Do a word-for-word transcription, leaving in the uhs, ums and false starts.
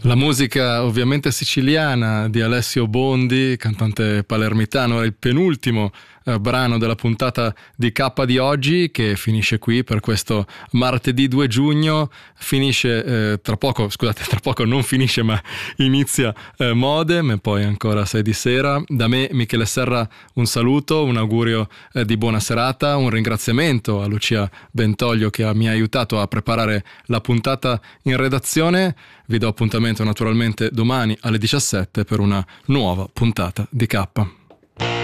La musica ovviamente siciliana di Alessio Bondi, cantante palermitano, è il penultimo eh, brano della puntata di K di oggi, che finisce qui per questo martedì due giugno. Finisce eh, tra poco, scusate, tra poco non finisce ma inizia eh, Modem e poi ancora sei di sera. Da me Michele Serra un saluto, un augurio eh, di buona serata, un ringraziamento a Lucia Bentoglio che mi ha aiutato a preparare la puntata in redazione. Vi do appuntamento naturalmente domani alle diciassette per una nuova puntata di K.